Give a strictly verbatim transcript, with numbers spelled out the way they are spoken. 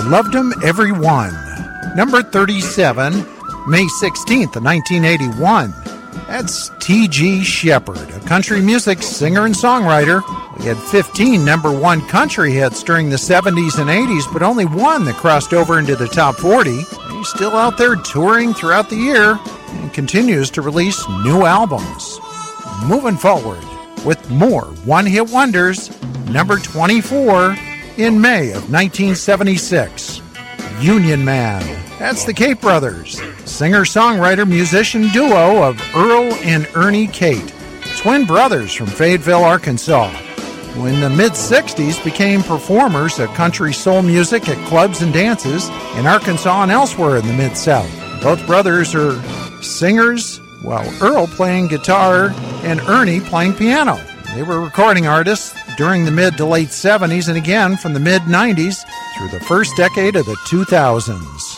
Loved 'Em Every One. Number thirty-seven, May sixteenth, nineteen eighty-one. That's T G Sheppard, a country music singer and songwriter. We had fifteen number one country hits during the seventies and eighties, but only one that crossed over into the top forty. He's still out there touring throughout the year and continues to release new albums. Moving forward with more one-hit wonders, number twenty-four in May of nineteen seventy-six, Union Man. That's the Cate Brothers, singer-songwriter musician duo of Earl and Ernie Cate, twin brothers from Fayetteville, Arkansas, who in the mid-sixties became performers of country soul music at clubs and dances in Arkansas and elsewhere in the Mid-South. Both brothers are singers, while Earl playing guitar and Ernie playing piano. They were recording artists during the mid to late seventies and again from the mid-nineties through the first decade of the two thousands.